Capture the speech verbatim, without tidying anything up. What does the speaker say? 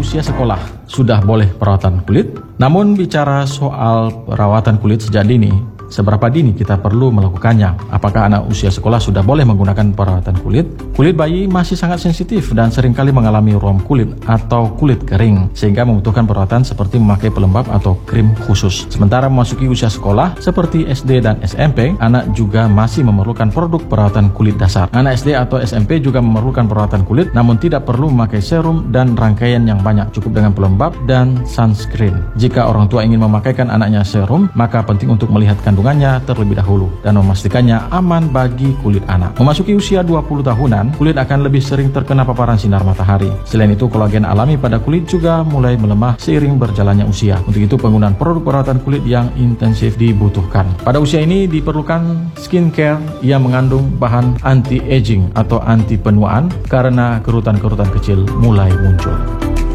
usia sekolah sudah boleh perawatan kulit? Namun bicara soal perawatan kulit sejak dini, seberapa dini kita perlu melakukannya? Apakah anak usia sekolah sudah boleh menggunakan perawatan kulit? Kulit bayi masih sangat sensitif dan seringkali mengalami ruam kulit atau kulit kering, sehingga membutuhkan perawatan seperti memakai pelembab atau krim khusus. Sementara memasuki usia sekolah seperti S D dan S M P, anak juga masih memerlukan produk perawatan kulit dasar. Anak S D atau S M P juga memerlukan perawatan kulit, namun tidak perlu memakai serum dan rangkaian yang banyak, cukup dengan pelembab dan sunscreen. Jika orang tua ingin memakaikan anaknya serum, maka penting untuk melihat kandungannya terlebih dahulu dan memastikannya aman bagi kulit anak. Memasuki usia dua puluh tahunan, kulit akan lebih sering terkena paparan sinar matahari. Selain itu, kolagen alami pada kulit juga mulai melemah seiring berjalannya usia. Untuk itu, penggunaan produk perawatan kulit yang intensif dibutuhkan. Pada usia ini diperlukan skincare yang mengandung bahan anti-aging atau anti penuaan karena kerutan-kerutan kecil mulai muncul.